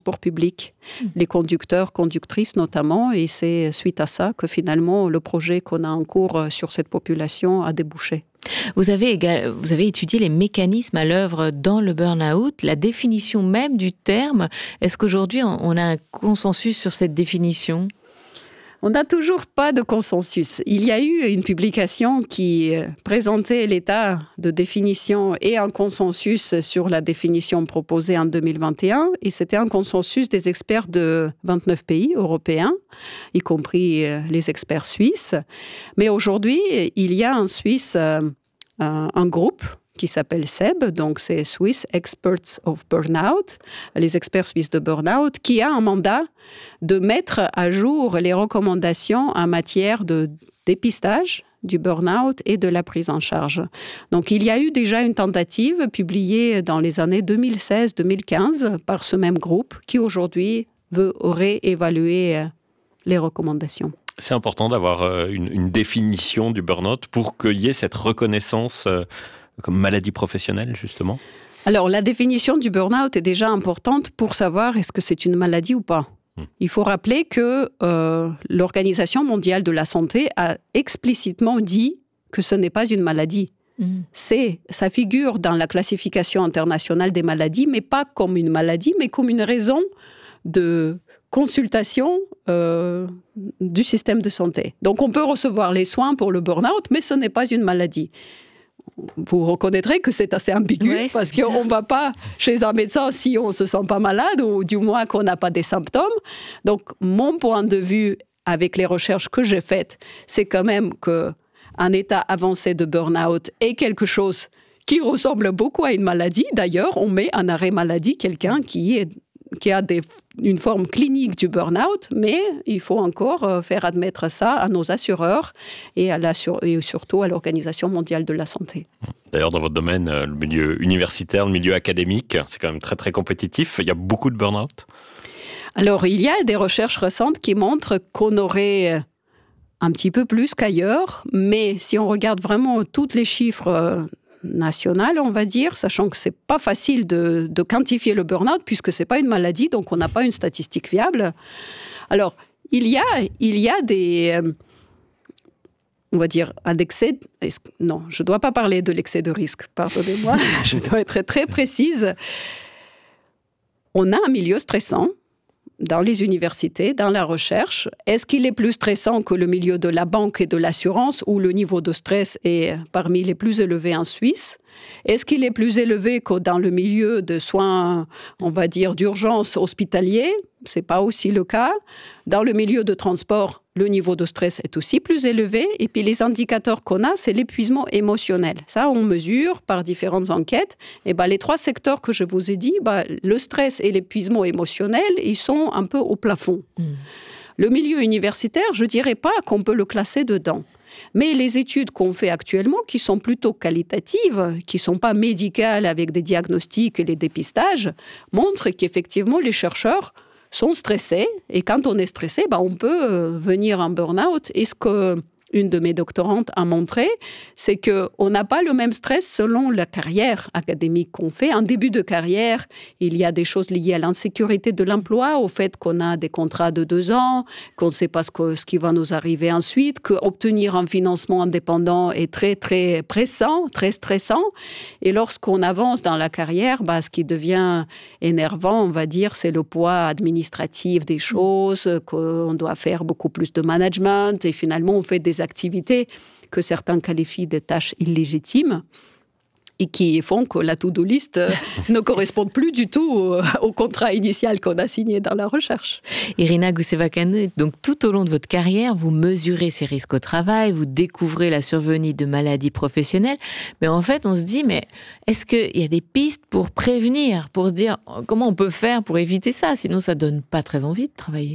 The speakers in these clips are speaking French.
pour public, les conducteurs, conductrices notamment, et c'est suite à ça que finalement le projet qu'on a en cours sur cette population a débouché. Vous avez étudié les mécanismes à l'œuvre dans le burn-out, la définition même du terme. Est-ce qu'aujourd'hui on a un consensus sur cette définition ? On n'a toujours pas de consensus. Il y a eu une publication qui présentait l'état de définition et un consensus sur la définition proposée en 2021. Et c'était un consensus des experts de 29 pays européens, y compris les experts suisses. Mais aujourd'hui, il y a en Suisse un groupe qui s'appelle SEB, donc c'est Swiss Experts of Burnout, les experts suisses de burnout, qui a un mandat de mettre à jour les recommandations en matière de dépistage du burnout et de la prise en charge. Donc il y a eu déjà une tentative publiée dans les années 2016-2015 par ce même groupe qui aujourd'hui veut réévaluer les recommandations. C'est important d'avoir une définition du burn-out pour qu'il y ait cette reconnaissance comme maladie professionnelle, justement. Alors, la définition du burn-out est déjà importante pour savoir est-ce que c'est une maladie ou pas. Il faut rappeler que l'Organisation mondiale de la santé a explicitement dit que ce n'est pas une maladie. Ça figure dans la classification internationale des maladies, mais pas comme une maladie, mais comme une raison de consultation du système de santé. Donc, on peut recevoir les soins pour le burn-out, mais ce n'est pas une maladie. Vous reconnaîtrez que c'est assez ambigu parce qu'on ne va pas chez un médecin si on ne se sent pas malade ou du moins qu'on n'a pas des symptômes. Donc, mon point de vue avec les recherches que j'ai faites, c'est quand même qu'un état avancé de burn-out est quelque chose qui ressemble beaucoup à une maladie. D'ailleurs, on met en arrêt maladie quelqu'un qui a une forme clinique du burn-out, mais il faut encore faire admettre ça à nos assureurs et surtout à l'Organisation mondiale de la santé. D'ailleurs, dans votre domaine, le milieu universitaire, le milieu académique, c'est quand même très très compétitif. Il y a beaucoup de burn-out. Alors, il y a des recherches récentes qui montrent qu'on aurait un petit peu plus qu'ailleurs, mais si on regarde vraiment tous les chiffres nationale, on va dire, sachant que c'est pas facile de quantifier le burn-out puisque c'est pas une maladie, donc on n'a pas une statistique fiable. Alors, il y a des, on va dire, un excès. Non, je dois pas parler de l'excès de risque. Pardonnez-moi, je dois être très précise. On a un milieu stressant dans les universités, dans la recherche. Est-ce qu'il est plus stressant que le milieu de la banque et de l'assurance, où le niveau de stress est parmi les plus élevés en Suisse? Est-ce qu'il est plus élevé que dans le milieu de soins, on va dire, d'urgence hospitalier? Ce n'est pas aussi le cas. Dans le milieu de transport, le niveau de stress est aussi plus élevé. Et puis les indicateurs qu'on a, c'est l'épuisement émotionnel. Ça, on mesure par différentes enquêtes. Et les trois secteurs que je vous ai dit, le stress et l'épuisement émotionnel, ils sont un peu au plafond. Le milieu universitaire, je ne dirais pas qu'on peut le classer dedans. Mais les études qu'on fait actuellement, qui sont plutôt qualitatives, qui ne sont pas médicales avec des diagnostics et les dépistages, montrent qu'effectivement, les chercheurs sont stressés. Et quand on est stressé, on peut venir en burn-out. Et ce qu'une de mes doctorantes a montré, c'est qu'on n'a pas le même stress selon la carrière académique qu'on fait. En début de carrière, il y a des choses liées à l'insécurité de l'emploi, au fait qu'on a des contrats de 2 ans, qu'on ne sait pas ce qui va nous arriver ensuite, qu'obtenir un financement indépendant est très, très pressant, très stressant. Et lorsqu'on avance dans la carrière, ce qui devient énervant, on va dire, c'est le poids administratif des choses, qu'on doit faire beaucoup plus de management et finalement, on fait des activités que certains qualifient de tâches illégitimes et qui font que la to-do list ne correspond plus du tout au contrat initial qu'on a signé dans la recherche. Irina Goussevakane, donc tout au long de votre carrière, vous mesurez ces risques au travail, vous découvrez la survenue de maladies professionnelles, mais en fait on se dit, mais est-ce qu'il y a des pistes pour prévenir, pour dire comment on peut faire pour éviter ça, sinon ça donne pas très envie de travailler?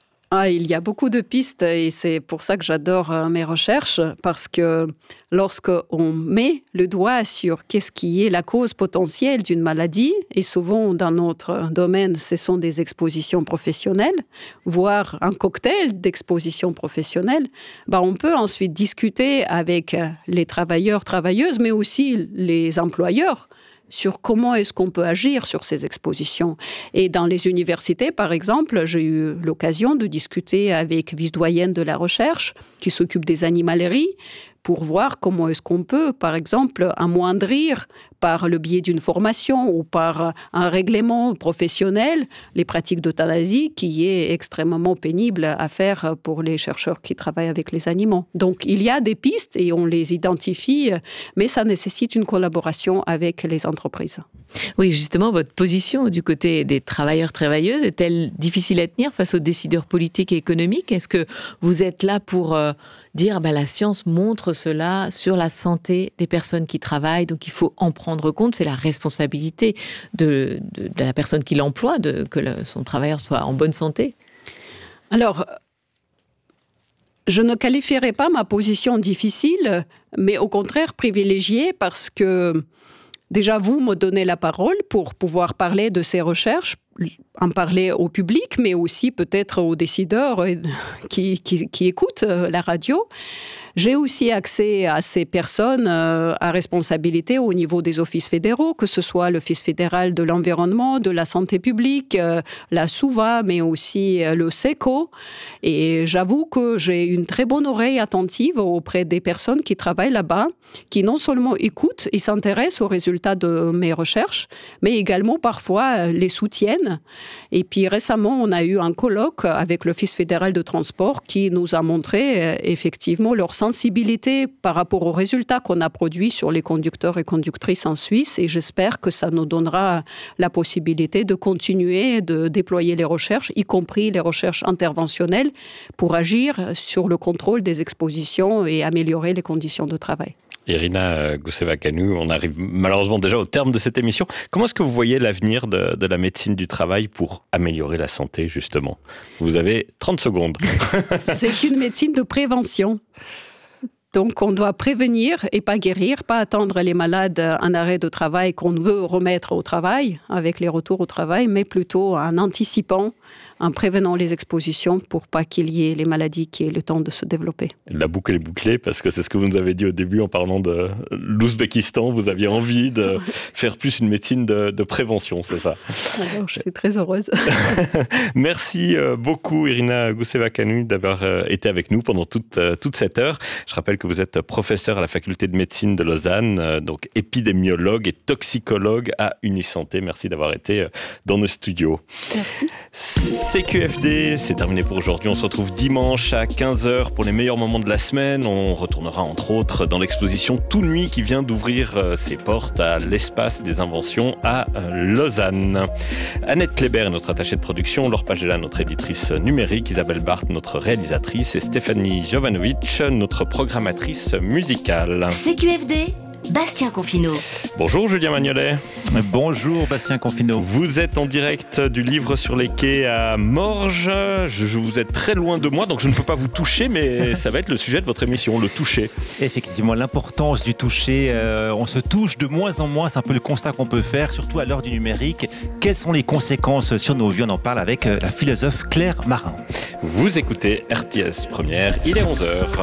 Il y a beaucoup de pistes et c'est pour ça que j'adore mes recherches, parce que lorsqu'on met le doigt sur qu'est-ce qui est la cause potentielle d'une maladie, et souvent dans notre domaine, ce sont des expositions professionnelles, voire un cocktail d'expositions professionnelles, on peut ensuite discuter avec les travailleurs, travailleuses, mais aussi les employeurs. sur comment est-ce qu'on peut agir sur ces expositions. Et dans les universités, par exemple, j'ai eu l'occasion de discuter avec vice-doyenne de la recherche qui s'occupe des animaleries pour voir comment est-ce qu'on peut, par exemple, amoindrir par le biais d'une formation ou par un règlement professionnel les pratiques d'euthanasie qui est extrêmement pénible à faire pour les chercheurs qui travaillent avec les animaux. Donc, il y a des pistes et on les identifie, mais ça nécessite une collaboration avec les entreprises. Oui, justement, votre position du côté des travailleurs-travailleuses est-elle difficile à tenir face aux décideurs politiques et économiques ? Est-ce que vous êtes là pour dire la science montre cela sur la santé des personnes qui travaillent, donc il faut en prendre compte, c'est la responsabilité de la personne qui l'emploie, que son travailleur soit en bonne santé ? Alors, je ne qualifierais pas ma position difficile, mais au contraire privilégiée parce que déjà, vous me donnez la parole pour pouvoir parler de ces recherches, en parler au public, mais aussi peut-être aux décideurs qui écoutent la radio. J'ai aussi accès à ces personnes à responsabilité au niveau des offices fédéraux, que ce soit l'Office fédéral de l'environnement, de la santé publique, la SUVA, mais aussi le SECO. Et j'avoue que j'ai une très bonne oreille attentive auprès des personnes qui travaillent là-bas, qui non seulement écoutent et s'intéressent aux résultats de mes recherches, mais également parfois les soutiennent. Et puis récemment, on a eu un colloque avec l'Office fédéral de transport qui nous a montré effectivement leur sensibilité par rapport aux résultats qu'on a produits sur les conducteurs et conductrices en Suisse. Et j'espère que ça nous donnera la possibilité de continuer de déployer les recherches, y compris les recherches interventionnelles, pour agir sur le contrôle des expositions et améliorer les conditions de travail. Irina Gousseva-Canu, on arrive malheureusement déjà au terme de cette émission. Comment est-ce que vous voyez l'avenir de la médecine du travail pour améliorer la santé, justement ? Vous avez 30 secondes. C'est une médecine de prévention. Donc, on doit prévenir et pas guérir, pas attendre les malades en arrêt de travail qu'on veut remettre au travail, avec les retours au travail, mais plutôt en anticipant, en prévenant les expositions pour pas qu'il y ait les maladies qui aient le temps de se développer. La boucle est bouclée parce que c'est ce que vous nous avez dit au début en parlant de l'Ouzbékistan. Vous aviez envie de faire plus une médecine de prévention, c'est ça ? Alors, je suis très heureuse. Merci beaucoup Irina Gousseva-Canu d'avoir été avec nous pendant toute cette heure. Je rappelle que vous êtes professeur à la faculté de médecine de Lausanne, donc épidémiologue et toxicologue à Unisanté. Merci d'avoir été dans nos studios. Merci. CQFD, c'est terminé pour aujourd'hui. On se retrouve dimanche à 15h pour les meilleurs moments de la semaine. On retournera entre autres dans l'exposition Tout Nuit qui vient d'ouvrir ses portes à l'Espace des Inventions à Lausanne. Annette Kléber est notre attachée de production, Laure Pagela, notre éditrice numérique, Isabelle Barthes, notre réalisatrice et Stéphanie Jovanovic, notre programmatrice musicale. CQFD, Bastien Confineau. Bonjour Julien Magnolet. Bonjour Bastien Confineau. Vous êtes en direct du livre sur les quais à Morges. Vous êtes très loin de moi, donc je ne peux pas vous toucher, mais ça va être le sujet de votre émission, le toucher. Effectivement, l'importance du toucher. On se touche de moins en moins, c'est un peu le constat qu'on peut faire, surtout à l'heure du numérique. Quelles sont les conséquences sur nos vies ? On en parle avec la philosophe Claire Marin. Vous écoutez RTS Première, il est 11h.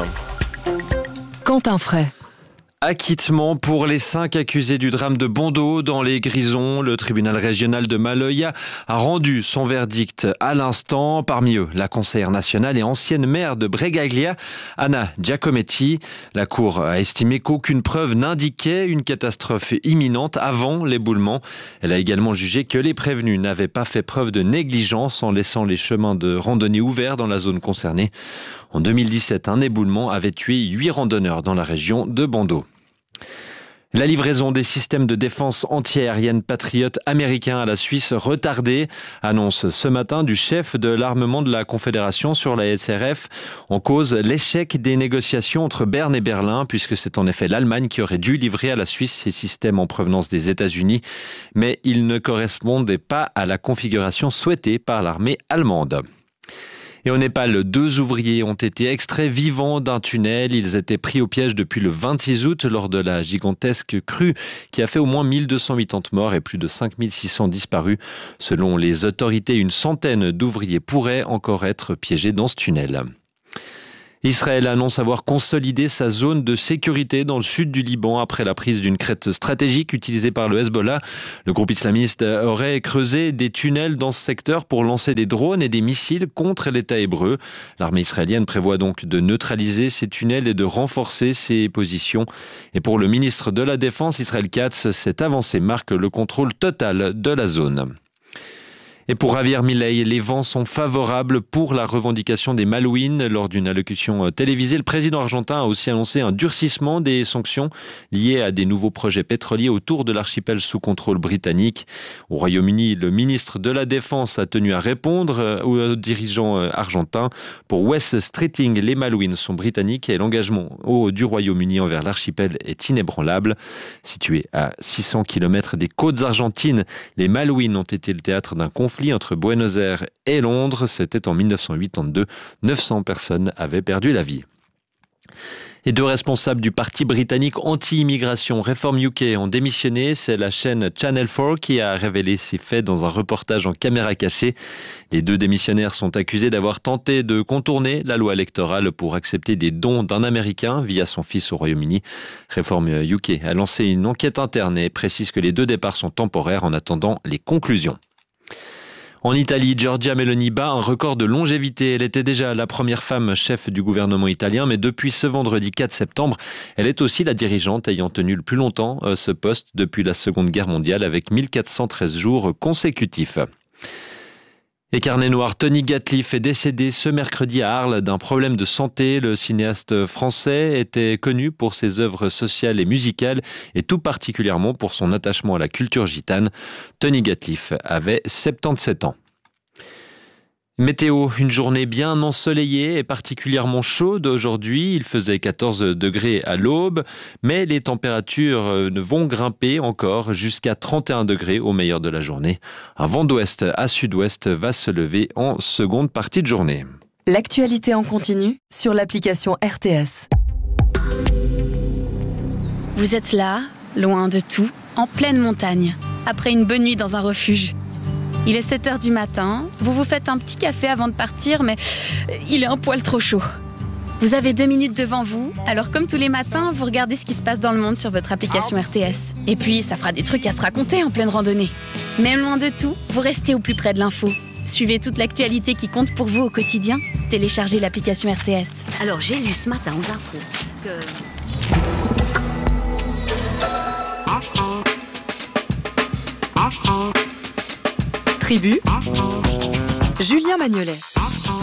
Quentin Fray. Acquittement pour les 5 accusés du drame de Bondeau dans les Grisons. Le tribunal régional de Maloya a rendu son verdict à l'instant. Parmi eux, la conseillère nationale et ancienne maire de Bregaglia, Anna Giacometti. La Cour a estimé qu'aucune preuve n'indiquait une catastrophe imminente avant l'éboulement. Elle a également jugé que les prévenus n'avaient pas fait preuve de négligence en laissant les chemins de randonnée ouverts dans la zone concernée. En 2017, un éboulement avait tué 8 randonneurs dans la région de Bondeau. La livraison des systèmes de défense antiaérienne Patriot américains à la Suisse retardée, annonce ce matin du chef de l'armement de la Confédération sur la SRF. En cause, l'échec des négociations entre Berne et Berlin, puisque c'est en effet l'Allemagne qui aurait dû livrer à la Suisse ces systèmes en provenance des États-Unis. Mais ils ne correspondaient pas à la configuration souhaitée par l'armée allemande. Et au Népal, 2 ouvriers ont été extraits vivants d'un tunnel. Ils étaient pris au piège depuis le 26 août lors de la gigantesque crue qui a fait au moins 1280 morts et plus de 5600 disparus. Selon les autorités, une centaine d'ouvriers pourraient encore être piégés dans ce tunnel. Israël annonce avoir consolidé sa zone de sécurité dans le sud du Liban après la prise d'une crête stratégique utilisée par le Hezbollah. Le groupe islamiste aurait creusé des tunnels dans ce secteur pour lancer des drones et des missiles contre l'État hébreu. L'armée israélienne prévoit donc de neutraliser ces tunnels et de renforcer ses positions. Et pour le ministre de la Défense, Israël Katz, cette avancée marque le contrôle total de la zone. Et pour Javier Milei, les vents sont favorables pour la revendication des Malouines. Lors d'une allocution télévisée, le président argentin a aussi annoncé un durcissement des sanctions liées à des nouveaux projets pétroliers autour de l'archipel sous contrôle britannique. Au Royaume-Uni, le ministre de la Défense a tenu à répondre aux dirigeants argentins. Pour West Streeting, les Malouines sont britanniques et l'engagement du Royaume-Uni envers l'archipel est inébranlable. Situé à 600 km des côtes argentines, les Malouines ont été le théâtre d'un conflit entre Buenos Aires et Londres. C'était en 1982. 900 personnes avaient perdu la vie. Et 2 responsables du parti britannique anti-immigration Reform UK ont démissionné. C'est la chaîne Channel 4 qui a révélé ces faits dans un reportage en caméra cachée. Les 2 démissionnaires sont accusés d'avoir tenté de contourner la loi électorale pour accepter des dons d'un Américain via son fils au Royaume-Uni. Reform UK a lancé une enquête interne et précise que les 2 départs sont temporaires en attendant les conclusions. En Italie, Giorgia Meloni bat un record de longévité. Elle était déjà la première femme chef du gouvernement italien, mais depuis ce vendredi 4 septembre, elle est aussi la dirigeante ayant tenu le plus longtemps ce poste depuis la Seconde Guerre mondiale avec 1413 jours consécutifs. Et carnet noir, Tony Gatliff est décédé ce mercredi à Arles d'un problème de santé. Le cinéaste français était connu pour ses œuvres sociales et musicales et tout particulièrement pour son attachement à la culture gitane. Tony Gatliff avait 77 ans. Météo, une journée bien ensoleillée et particulièrement chaude aujourd'hui. Il faisait 14 degrés à l'aube, mais les températures vont grimper encore jusqu'à 31 degrés au meilleur de la journée. Un vent d'ouest à sud-ouest va se lever en seconde partie de journée. L'actualité en continu sur l'application RTS. Vous êtes là, loin de tout, en pleine montagne, après une bonne nuit dans un refuge. Il est 7h du matin, vous vous faites un petit café avant de partir, mais il est un poil trop chaud. Vous avez 2 minutes devant vous, alors comme tous les matins, vous regardez ce qui se passe dans le monde sur votre application RTS. Et puis, ça fera des trucs à se raconter en pleine randonnée. Même loin de tout, vous restez au plus près de l'info. Suivez toute l'actualité qui compte pour vous au quotidien. Téléchargez l'application RTS. Alors, j'ai lu ce matin aux infos que... Tribu, Julien Magnolet.